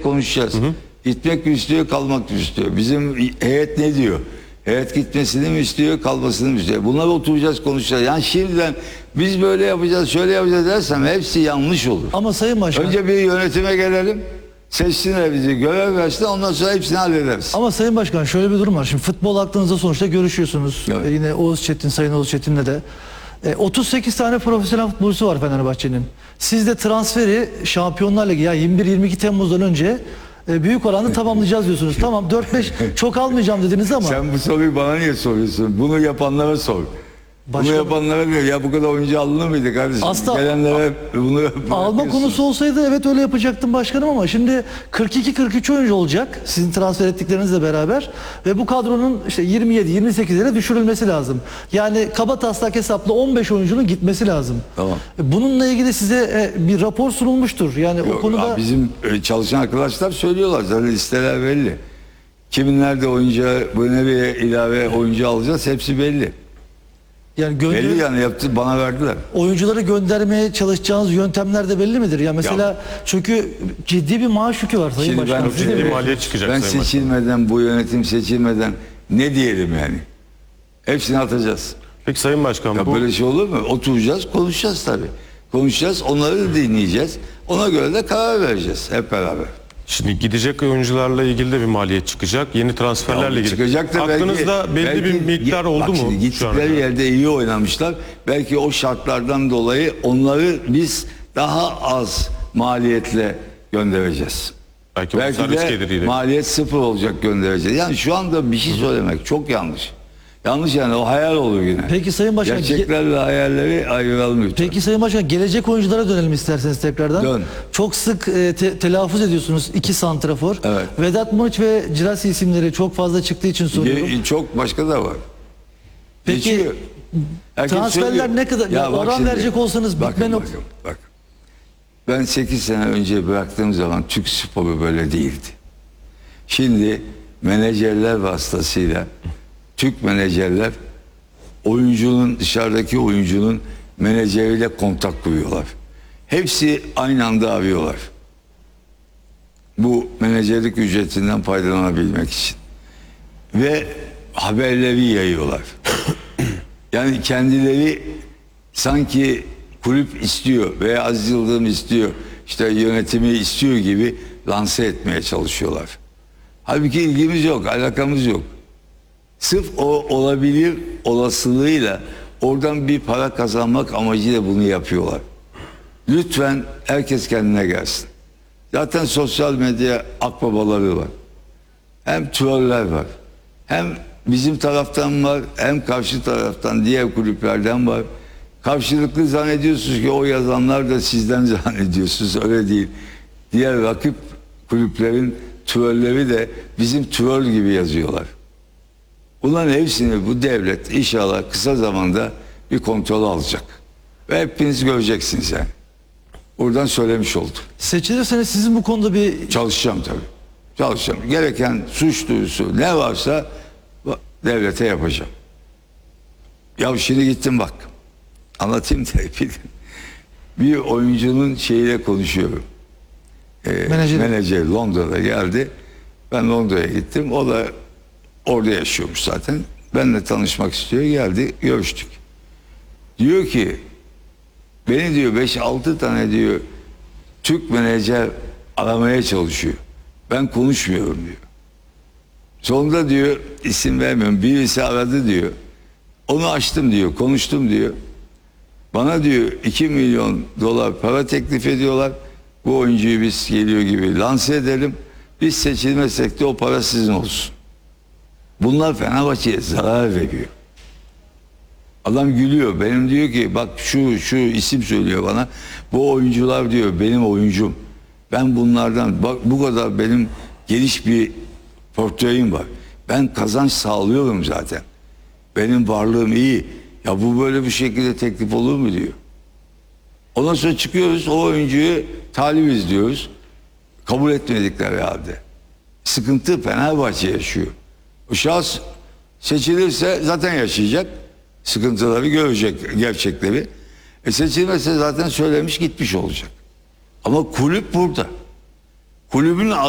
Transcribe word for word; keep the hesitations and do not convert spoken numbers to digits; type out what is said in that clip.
tek konuşacağız. Hı hı. Gitmek mi istiyor, kalmak mı istiyor? Bizim heyet ne diyor? Heyet gitmesini mi istiyor, kalmasını mı istiyor? Bunları oturacağız, konuşacağız. Yani şimdiden biz böyle yapacağız, şöyle yapacağız dersem hepsi yanlış olur. Ama Sayın Başkan... Önce bir yönetime gelelim. Seçsinler bizi, görev versin, ondan sonra hepsini hallederiz. Ama Sayın Başkan şöyle bir durum var. Şimdi futbol aklınızda sonuçta görüşüyorsunuz. Evet. Ee, yine Oğuz Çetin, Sayın Oğuz Çetin'le de. Ee, otuz sekiz tane profesyonel futbolcusu var Fenerbahçe'nin. Siz de transferi Şampiyonlar Ligi ya yirmi bir yirmi iki Temmuz'dan önce e, büyük oranda tamamlayacağız diyorsunuz. Tamam dört beş çok almayacağım dediniz ama. Sen bu soruyu bana niye soruyorsun? Bunu yapanlara sor. Başka... Bunu yapanlara diyor ya bu kadar oyuncu alınır mıydı kardeşim? Aslında gelenlere bunu alma konusu olsaydı evet öyle yapacaktım başkanım ama şimdi kırk iki kırk üç oyuncu olacak sizin transfer ettiklerinizle beraber ve bu kadronun işte yirmi yedi yirmi sekizlere düşürülmesi lazım. Yani kaba taslak hesapla on beş oyuncunun gitmesi lazım. Tamam. Bununla ilgili size bir rapor sunulmuştur. Yani Yok, o konuda bizim çalışan arkadaşlar söylüyorlar zaten listeler belli. Kimin nerede oyuncu, bu nereye ilave oyuncu alacağız hepsi belli. Yani gönder... belli yani yaptı bana verdiler. Oyuncuları göndermeye çalışacağınız yöntemler de belli midir? Ya mesela ya, çünkü ciddi bir maaş yükü var Sayın Başkan. Ben ciddi maliyet çıkacak. Ben Sayın seçilmeden Başkan. bu yönetim seçilmeden ne diyelim yani? Hepsini atacağız. Peki Sayın Başkan ya bu... böyle şey olur mu? Oturacağız, konuşacağız tabii. Konuşacağız, onları da dinleyeceğiz. Ona göre de karar vereceğiz hep beraber. Şimdi gidecek oyuncularla ilgili de bir maliyet çıkacak. Yeni transferlerle ilgili. Çıkacak da aklınızda belki, belli belki, bir miktar oldu mu? Gittikleri yerde iyi oynamışlar. Belki o şartlardan dolayı onları biz daha az maliyetle göndereceğiz. Belki, belki de maliyet sıfır olacak göndereceğiz. Yani şu anda bir şey söylemek çok yanlış. Yanlış yani o hayal olur yine. Peki Sayın Başkan. Gerçeklerle hayalleri ayıralım lütfen. Peki Sayın Başkan gelecek oyunculara dönelim isterseniz tekrardan. Dön. Çok sık e, te, telaffuz ediyorsunuz iki santrafor. Evet. Vedat Muriç ve Cirasi isimleri çok fazla çıktığı için soruyorum. Ge çok başka da var. Peki transferler ne kadar ya oran şimdi, verecek olsanız bakın, bitme bakın, bakın. Ben sekiz sene önce bıraktığım zaman Türk sporu böyle değildi. Şimdi menajerler vasıtasıyla Türk menajerler oyuncunun dışarıdaki oyuncunun menajeriyle kontak kuruyorlar. Hepsi aynı anda arıyorlar. Bu menajerlik ücretinden faydalanabilmek için. Ve haberleri yayıyorlar. Yani kendileri sanki kulüp istiyor veya Aziz Yıldırım istiyor, işte yönetimi istiyor gibi lanse etmeye çalışıyorlar. Halbuki ilgimiz yok, alakamız yok. Sırf o olabilir olasılığıyla oradan bir para kazanmak amacıyla bunu yapıyorlar. Lütfen herkes kendine gelsin. Zaten sosyal medya akbabaları var. Hem troller var. Hem bizim taraftan var, hem karşı taraftan diğer kulüplerden var. Karşılıklı zannediyorsunuz ki o yazanlar da sizden zannediyorsunuz. Öyle değil. Diğer rakip kulüplerin trolleri de bizim troll gibi yazıyorlar. Bunların hepsini bu devlet inşallah kısa zamanda bir kontrol alacak. Ve hepiniz göreceksiniz yani. Buradan söylemiş oldum. Seçilirseniz sizin bu konuda bir... Çalışacağım tabii. Çalışacağım. Gereken suç duyusu ne varsa devlete yapacağım. Ya şimdi gittim bak. Anlatayım da bilin. Bir oyuncunun şeyiyle konuşuyorum. Ee, menajer Londra'da geldi. Ben Londra'ya gittim. O da orada yaşıyormuş zaten. Benimle tanışmak istiyor. Geldi, görüştük. Diyor ki beni diyor beş altı tane diyor Türk menajer aramaya çalışıyor. Ben konuşmuyorum diyor. Sonunda diyor isim vermiyorum. Birisi aradı diyor. Onu açtım diyor. Konuştum diyor. Bana diyor iki milyon dolar para teklif ediyorlar. Bu oyuncuyu biz geliyor gibi lanse edelim. Biz seçilmezsek de o para sizin olsun. Bunlar Fenerbahçe'ye zarar veriyor. Adam gülüyor. Benim diyor ki bak şu şu isim söylüyor bana. Bu oyuncular diyor benim oyuncum. Ben bunlardan bak bu kadar benim geniş bir portföyüm var. Ben kazanç sağlıyorum zaten. Benim varlığım iyi. Ya bu böyle bir şekilde teklif olur mu diyor. Ondan sonra çıkıyoruz o oyuncuyu talibiz diyoruz. Kabul etmedikleri halde. Sıkıntı Fenerbahçe yaşıyor. O şahıs seçilirse zaten yaşayacak. Sıkıntıları görecek, gerçekleri. E seçilmezse zaten söylemiş gitmiş olacak. Ama kulüp burada. Kulübün